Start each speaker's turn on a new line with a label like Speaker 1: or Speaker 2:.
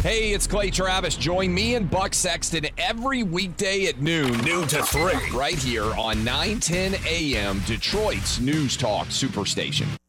Speaker 1: Hey, it's Clay Travis. Join me and Buck Sexton every weekday at noon to 3, right here on 910 AM, Detroit's News Talk Superstation.